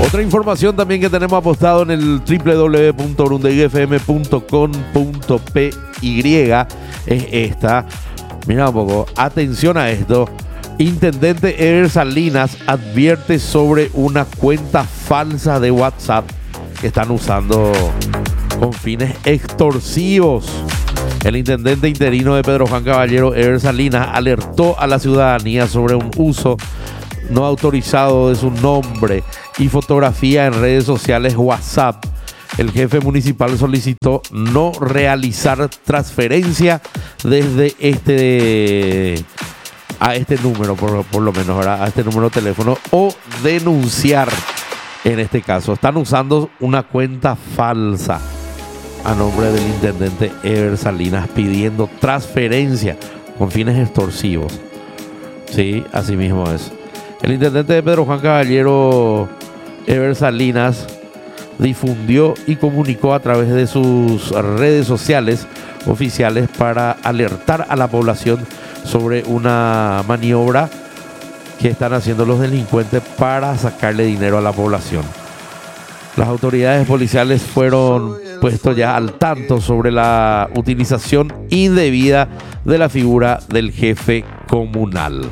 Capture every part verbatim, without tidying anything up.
Otra información también que tenemos apostado en el doble u doble u doble u punto urundeguy f m punto com punto p y es esta. Mira un poco, atención a esto. Intendente Ever Salinas advierte sobre una cuenta falsa de WhatsApp que están usando con fines extorsivos. El intendente interino de Pedro Juan Caballero, Ever Salinas, alertó a la ciudadanía sobre un uso no autorizado de su nombre y fotografía en redes sociales WhatsApp. El jefe municipal solicitó no realizar transferencia desde este a este número, por, por lo menos, ¿verdad? A este número de teléfono, o denunciar. En este caso, están usando una cuenta falsa a nombre del intendente Ever Salinas pidiendo transferencia con fines extorsivos. Sí, así mismo es. El intendente de Pedro Juan Caballero, Ever Salinas, difundió y comunicó a través de sus redes sociales oficiales para alertar a la población sobre una maniobra que están haciendo los delincuentes para sacarle dinero a la población. Las autoridades policiales fueron puestos ya al tanto sobre la utilización indebida de la figura del jefe comunal.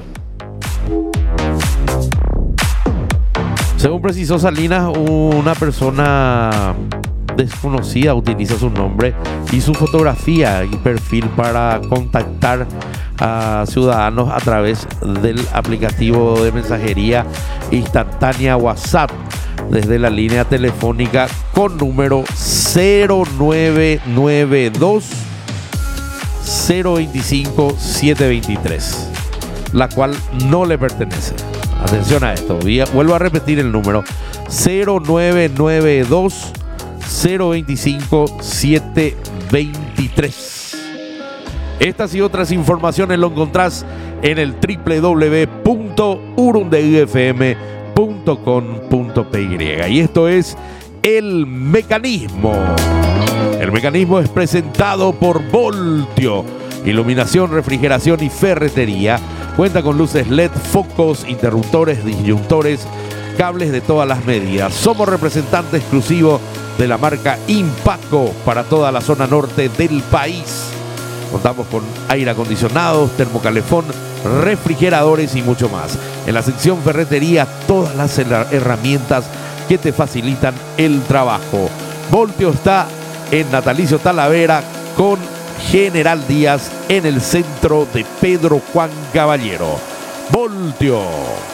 Según precisó Salinas, una persona desconocida utiliza su nombre y su fotografía y perfil para contactar a ciudadanos a través del aplicativo de mensajería instantánea WhatsApp desde la línea telefónica con número cero nueve nueve dos, cero veinticinco, setecientos veintitrés, la cual no le pertenece. Atención a esto, vuelvo a repetir el número cero nueve nueve dos, cero veinticinco, setecientos veintitrés. Estas y otras informaciones lo encontrás en el doble u doble u doble u punto urundeguy f m punto com punto p y. Y esto es El Mecanismo. El Mecanismo es presentado por Voltio. Iluminación, refrigeración y ferretería. Cuenta con luces L E D, focos, interruptores, disyuntores, cables de todas las medidas. Somos representante exclusivo de la marca Impaco para toda la zona norte del país. Contamos con aire acondicionado, termocalefón, refrigeradores y mucho más. En la sección ferretería, todas las herramientas que te facilitan el trabajo. Voltio está en Natalicio Talavera con General Díaz en el centro de Pedro Juan Caballero. Voltio.